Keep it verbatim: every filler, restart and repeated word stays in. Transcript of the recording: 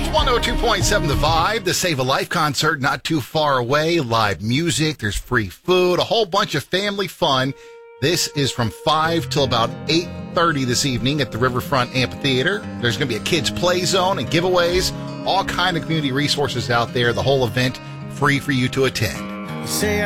one oh two point seven The Vibe, the Save a Life concert not too far away. Live music, there's free food, a whole bunch of family fun. This is from five till about eight thirty this evening at the Riverfront Amphitheater. There's going to be a kids' play zone and giveaways, all kind of community resources out there. The whole event free for you to attend. Say